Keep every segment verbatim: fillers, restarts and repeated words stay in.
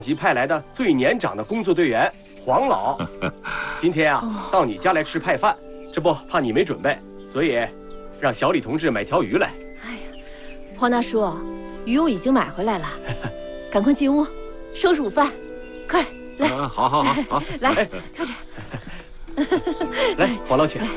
级派来的最年长的工作队员黄老，今天啊到你家来吃派饭，这不怕你没准备，所以让小李同志买条鱼来。 哎呀，黄大叔，鱼我已经买回来了，赶快进屋收拾午饭，快来！ 啊、好好好好， 来，看着。 来，黄老请。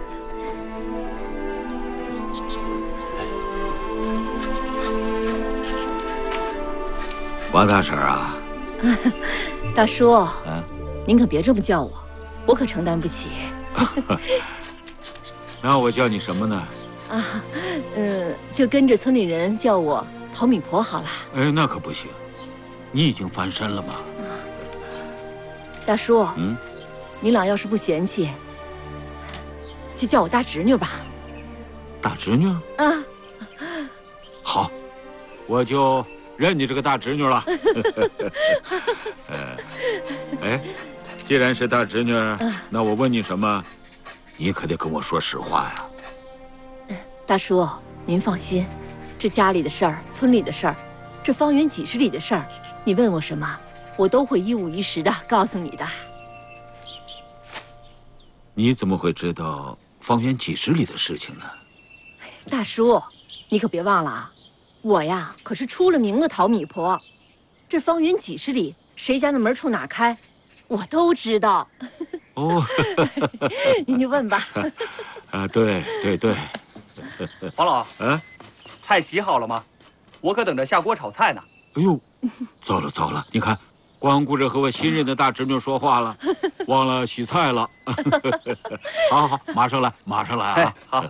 王大婶啊， 大叔， 嗯， 您可别这么叫我，我可承担不起。 那我叫你什么呢？ 啊，嗯，就跟着村里人叫我淘米婆好了。 哎，那可不行，你已经翻身了吗？ 大叔， 嗯， 您俩要是不嫌弃，就叫我大侄女吧。 大侄女？ 啊， 好，我就认你这个大侄女了。哎，既然是大侄女，那我问你什么，你可得跟我说实话呀。 大叔，您放心，这家里的事儿、村里的事儿，这方圆几十里的事儿，你问我什么，我都会一五一十的告诉你的。 你怎么会知道方圆几十里的事情呢？ 大叔，你可别忘了啊，我呀可是出了名的淘米婆，这方圆几十里，谁家的门冲哪开，我都知道。 哦， 您就问吧。 啊，对对对。 黄老， 啊， 菜洗好了吗？我可等着下锅炒菜呢。 哎呦，糟了糟了！你看，光顾着和我新任的大侄女说话了，忘了洗菜了。好好好，马上来，马上来啊！ 好。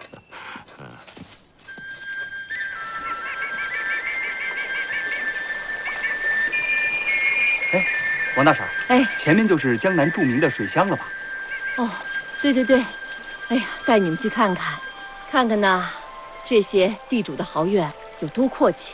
哎，王大婶， 哎， 前面就是江南著名的水乡了吧？ 哦，对对对，哎呀，带你们去看看，看看呐，这些地主的豪院有多阔气。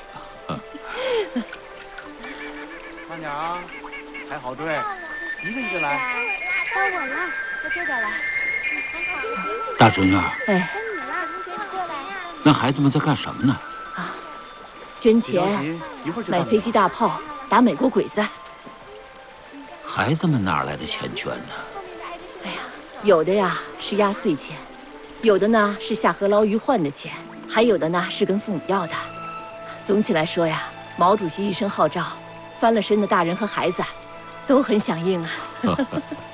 慢点啊，排好队，一个一个来。 到我了，快这边来。 大侄女， 哎， 该你了，同学你过来。 那孩子们在干什么呢？ 啊，捐钱，买飞机大炮，打美国鬼子。 孩子们哪来的钱捐呢？ 哎呀，有的呀是压岁钱，有的呢是下河捞鱼换的钱，还有的呢是跟父母要的。总体来说呀，毛主席一声号召，翻了身的大人和孩子都很响应啊。